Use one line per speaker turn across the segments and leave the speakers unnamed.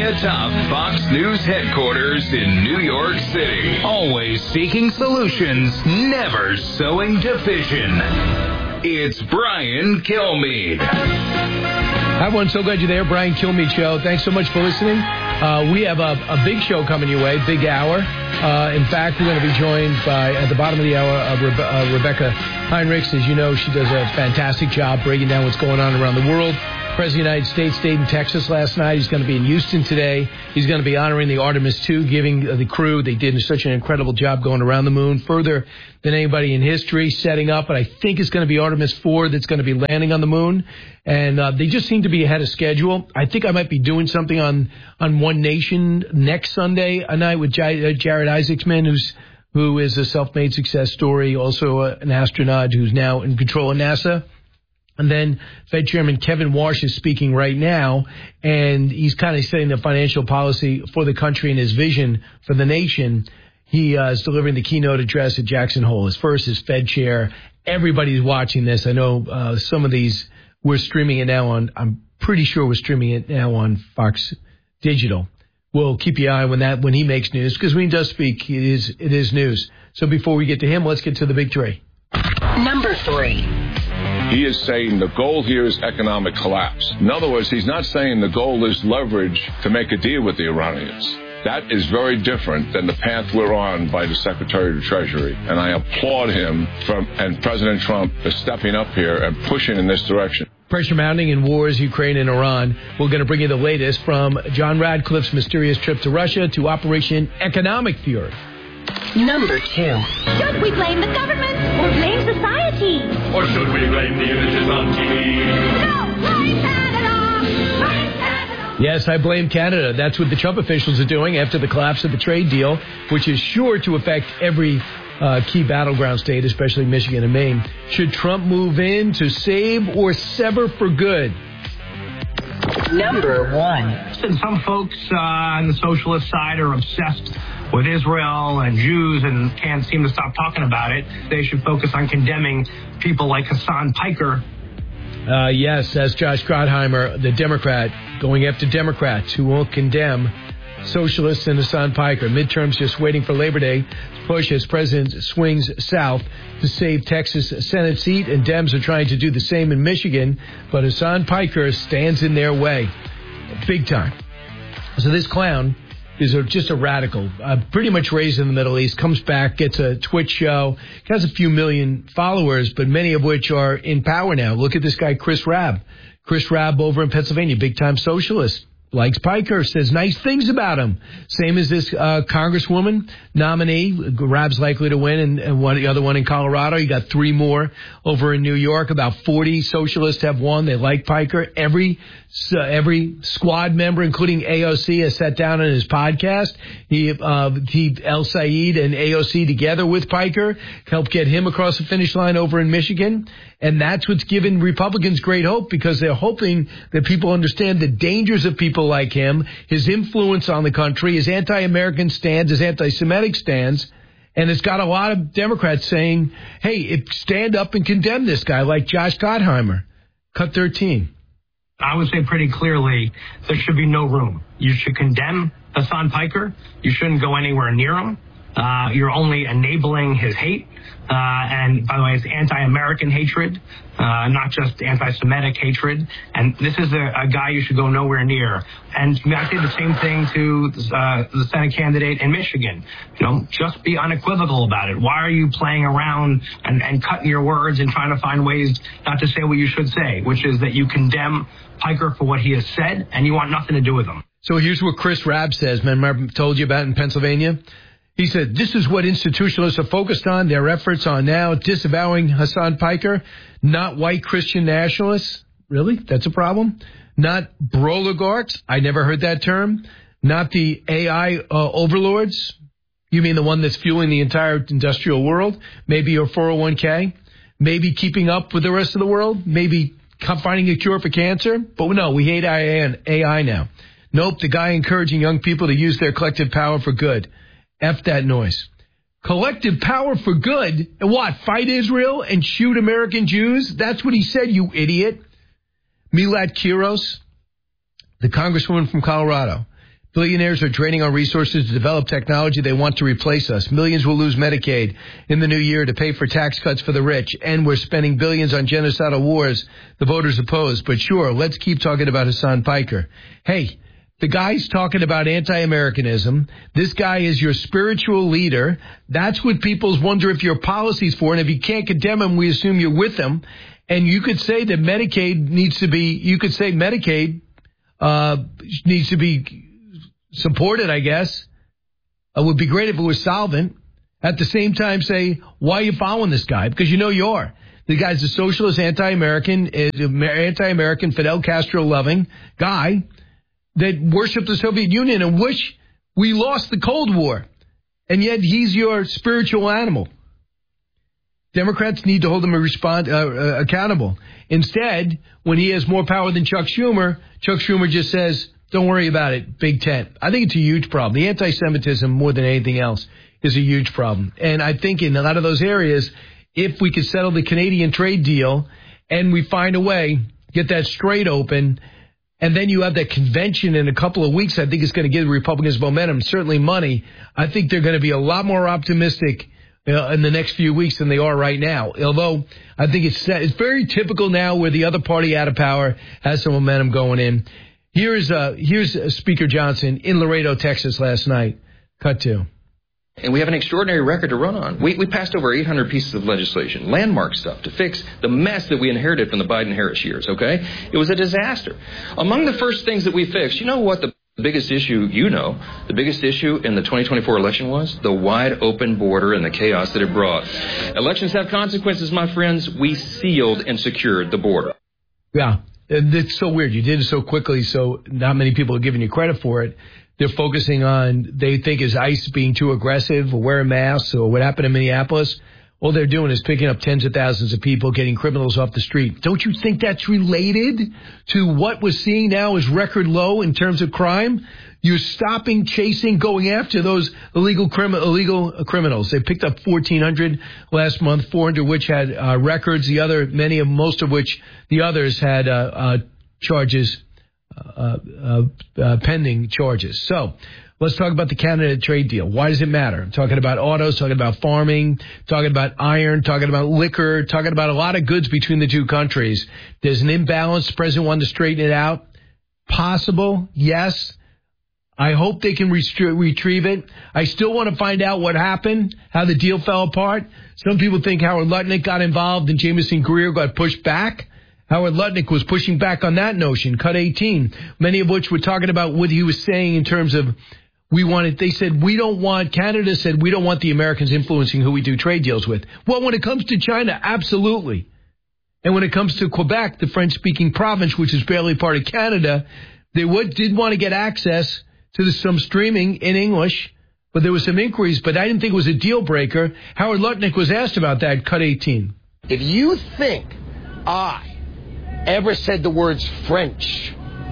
atop Fox News headquarters in New York City. Always seeking solutions, never sowing division. It's Brian Kilmeade.
Hi, everyone. So glad you're there. Brian Kilmeade Show. Thanks so much for listening. We have a big show coming your way, big hour. In fact, we're going to be joined by, at the bottom of the hour, Rebecca Heinrichs. As you know, she does a fantastic job breaking down what's going on around the world. President of the United States stayed in Texas last night. He's going to be in Houston today. He's going to be honoring the Artemis II, giving the crew. They did such an incredible job going around the moon, further than anybody in history, setting up. And I think it's going to be Artemis IV that's going to be landing on the moon. And they just seem to be ahead of schedule. I think I might be doing something on One Nation next Sunday night with Jared Isaacman, who is a self-made success story, also an astronaut who's now in control of NASA. And then Fed Chairman Kevin Warsh is speaking right now, and he's kind of setting the financial policy for the country and his vision for the nation. He is delivering the keynote address at Jackson Hole. His first as Fed chair. Everybody's watching this. I know some of these, we're streaming it now I'm pretty sure we're streaming it now on Fox Digital. We'll keep your eye when he makes news, because when he does speak, it is news. So before we get to him, let's get to the big three.
Number 3.
He is saying the goal here is economic collapse. In other words, he's not saying the goal is leverage to make a deal with the Iranians. That is very different than the path we're on by the Secretary of the Treasury. And I applaud him and President Trump for stepping up here and pushing in this direction.
Pressure mounting in wars, Ukraine and Iran. We're going to bring you the latest from John Radcliffe's mysterious trip to Russia to Operation Economic Fury.
Number 2.
Should we blame the government or blame society?
Or should we blame the images on TV?
No, blame Canada! Blame Canada!
Yes, I blame Canada. That's what the Trump officials are doing after the collapse of the trade deal, which is sure to affect every key battleground state, especially Michigan and Maine. Should Trump move in to save or sever for good?
Number 1.
Some folks on the socialist side are obsessed with Israel and Jews and can't seem to stop talking about it. They should focus on condemning people like Hassan Piker.
Yes, that's Josh Gottheimer, the Democrat, going after Democrats who won't condemn socialists and Hassan Piker. Midterms just waiting for Labor Day to push as President swings south to save Texas Senate seat, and Dems are trying to do the same in Michigan, but Hassan Piker stands in their way big time. So this clown is just a radical, pretty much raised in the Middle East, comes back, gets a Twitch show, has a few million followers, but many of which are in power now. Look at this guy, Chris Rabb. Chris Rabb over in Pennsylvania, big-time socialist. Likes Piker, says nice things about him. Same as this Congresswoman nominee. Rabb's likely to win, and the other one in Colorado. You got 3 more over in New York. About 40 socialists have won. They like Piker. Every squad member, including AOC, has sat down on his podcast. He El Sayed and AOC together with Piker helped get him across the finish line over in Michigan. And that's what's given Republicans great hope, because they're hoping that people understand the dangers of people like him, his influence on the country, his anti-American stands, his anti-Semitic stands. And it's got a lot of Democrats saying, hey, stand up and condemn this guy like Josh Gottheimer. Cut 13.
I would say pretty clearly there should be no room. You should condemn Hassan Piker. You shouldn't go anywhere near him. You're only enabling his hate. And by the way, it's anti-American hatred, not just anti-Semitic hatred. And this is a guy you should go nowhere near. And I say the same thing to the Senate candidate in Michigan. Just be unequivocal about it. Why are you playing around and cutting your words and trying to find ways not to say what you should say, which is that you condemn Piker for what he has said and you want nothing to do with him.
So here's what Chris Rabb says. Remember I told you about in Pennsylvania? He said, this is what institutionalists are focused on. Their efforts are now disavowing Hassan Piker, not white Christian nationalists. Really? That's a problem? Not broligarchs. I never heard that term. Not the AI overlords. You mean the one that's fueling the entire industrial world? Maybe your 401k? Maybe keeping up with the rest of the world? Maybe finding a cure for cancer? But no, we hate AI now. Nope, the guy encouraging young people to use their collective power for good. F that noise. Collective power for good? And what, fight Israel and shoot American Jews? That's what he said, you idiot. Milat Kiros, the congresswoman from Colorado. Billionaires are draining our resources to develop technology they want to replace us. Millions will lose Medicaid in the new year to pay for tax cuts for the rich. And we're spending billions on genocidal wars the voters oppose. But sure, let's keep talking about Hassan Piker. Hey, the guy's talking about anti-Americanism. This guy is your spiritual leader. That's what people wonder if your policy's for. And if you can't condemn him, we assume you're with him. And you could say that Medicaid needs to be, needs to be supported, I guess. It would be great if it was solvent. At the same time, say, why are you following this guy? Because you know you are. The guy's a socialist, anti-American, Fidel Castro-loving guy that worshiped the Soviet Union and wish we lost the Cold War. And yet he's your spiritual animal. Democrats need to hold him accountable. Instead, when he has more power than Chuck Schumer just says, don't worry about it, Big Tent. I think it's a huge problem. The anti-Semitism, more than anything else, is a huge problem. And I think in a lot of those areas, if we could settle the Canadian trade deal and we find a way, get that straight open, and then you have that convention in a couple of weeks, I think it's going to give the Republicans momentum, certainly money. I think they're going to be a lot more optimistic in the next few weeks than they are right now. Although I think it's very typical now where the other party out of power has some momentum going in. Here's Speaker Johnson in Laredo, Texas last night. Cut 2.
And we have an extraordinary record to run on. We passed over 800 pieces of legislation, landmark stuff, to fix the mess that we inherited from the Biden-Harris years, okay? It was a disaster. Among the first things that we fixed, you know what the biggest issue, the biggest issue in the 2024 election was? The wide open border and the chaos that it brought. Elections have consequences, my friends. We sealed and secured the border.
Yeah. It's so weird. You did it so quickly, so not many people are giving you credit for it. They're focusing on, they think, is ICE being too aggressive or wearing masks or what happened in Minneapolis. All they're doing is picking up tens of thousands of people, getting criminals off the street. Don't you think that's related to what we're seeing now is record low in terms of crime? You're stopping, chasing, going after those illegal criminals. They picked up 1,400 last month, 400 which had records. Most of which the others had charges, pending charges. So let's talk about the Canada trade deal. Why does it matter? I'm talking about autos, talking about farming, talking about iron, talking about liquor, talking about a lot of goods between the two countries. There's an imbalance. The president wanted to straighten it out. Possible? Yes. I hope they can retrieve it. I still want to find out what happened, how the deal fell apart. Some people think Howard Lutnick got involved and Jameson Greer got pushed back. Howard Lutnick was pushing back on that notion, cut 18, many of which were talking about what he was saying in terms of Canada said, we don't want the Americans influencing who we do trade deals with. Well, when it comes to China, absolutely. And when it comes to Quebec, the French-speaking province, which is barely part of Canada, they did want to get access to some streaming in English, but there was some inquiries, but I didn't think it was a deal breaker. Howard Lutnick was asked about that, cut 18.
If you think I ever said the words French,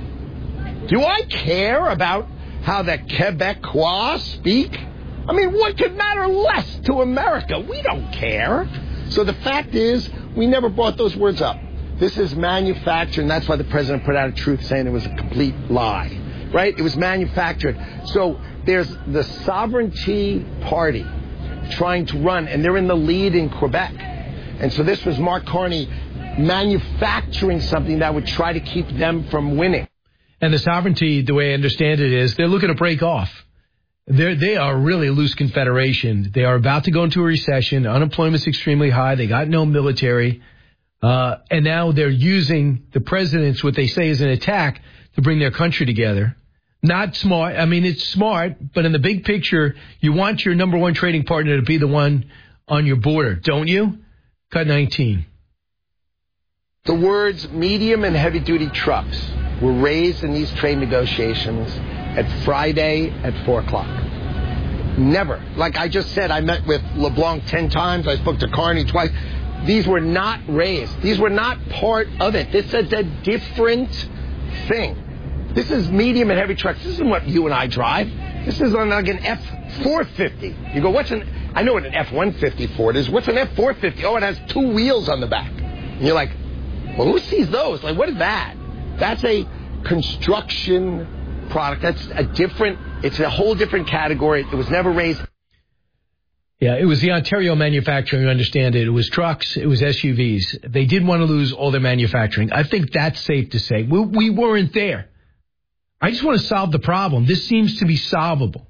do I care about how the Quebecois speak? I mean, what could matter less to America? We don't care. So the fact is, we never brought those words up. This is manufactured, and that's why the president put out a truth saying it was a complete lie. Right? It was manufactured. So there's the Sovereignty Party trying to run, and they're in the lead in Quebec. And so this was Mark Carney manufacturing something that would try to keep them from winning.
And the Sovereignty, the way I understand it, is they're looking to break off. They are really a loose confederation. They are about to go into a recession. Unemployment's extremely high. They got no military. And now they're using the president's, what they say is an attack, to bring their country together. Not smart. I mean, it's smart, but in the big picture, you want your number one trading partner to be the one on your border, don't you? Cut 19.
The words medium and heavy-duty trucks were raised in these trade negotiations at Friday at 4 o'clock. Never. Like I just said, I met with LeBlanc 10 times. I spoke to Carney twice. These were not raised. These were not part of it. This is a different thing. This is medium and heavy trucks. This isn't what you and I drive. This is on like an F-450. You go, I know what an F-150 Ford is. What's an F-450? Oh, it has 2 wheels on the back. And you're like, well, who sees those? Like, what is that? That's a construction product. It's a whole different category. It was never raised.
Yeah, it was the Ontario manufacturing, you understand it. It was trucks, it was SUVs. They didn't want to lose all their manufacturing. I think that's safe to say. We weren't there. I just want to solve the problem. This seems to be solvable.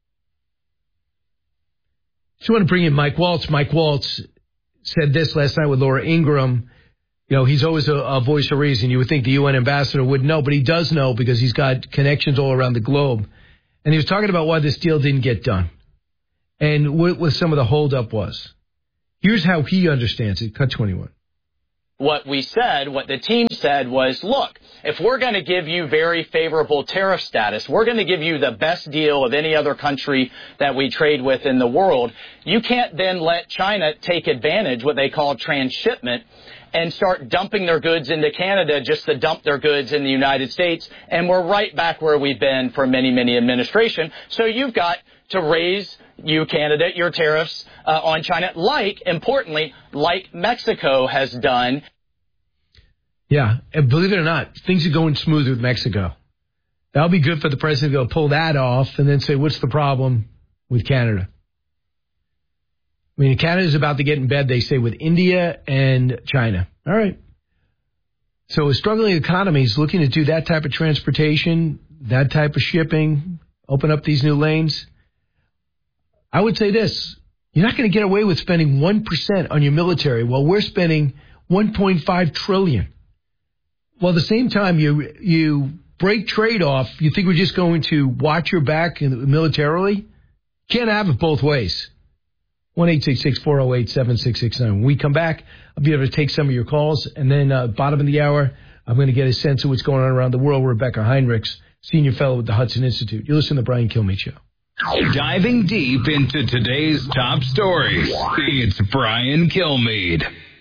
Just want to bring in Mike Waltz. Mike Waltz said this last night with Laura Ingraham. You know, he's always a voice of reason. You would think the UN ambassador wouldn't know, but he does know because he's got connections all around the globe. And he was talking about why this deal didn't get done and what some of the holdup was. Here's how he understands it. Cut 21.
What the team said was, look, if we're going to give you very favorable tariff status, we're going to give you the best deal of any other country that we trade with in the world. You can't then let China take advantage, what they call transshipment, and start dumping their goods into Canada just to dump their goods in the United States. And we're right back where we've been for many, many administrations. So you've got to raise, Canada, your tariffs on China, importantly, like Mexico has done.
Yeah, and believe it or not, things are going smooth with Mexico. That'll be good for the president to go pull that off and then say, what's the problem with Canada? I mean, Canada's about to get in bed, they say, with India and China. All right. So a struggling economy is looking to do that type of transportation, that type of shipping, open up these new lanes. I would say this. You're not going to get away with spending 1% on your military while we're spending $1.5 trillion. Well, at the same time, you break trade off, you think we're just going to watch your back militarily? Can't have it both ways. 1-866-408-7669. When we come back, I'll be able to take some of your calls. And then bottom of the hour, I'm going to get a sense of what's going on around the world. Rebecca Heinrichs, senior fellow with the Hudson Institute. You listen to the Brian Kilmeade Show.
Diving deep into today's top stories, it's Brian Kilmeade.